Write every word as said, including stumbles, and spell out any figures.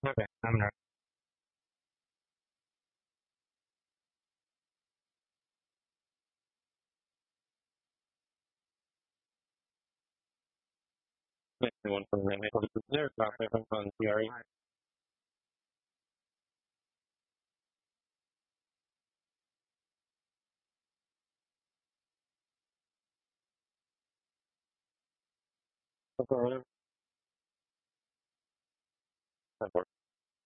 Okay, I'm not. Anyone from the Maple Leaf there, drop everyone on C R E. Or whatever.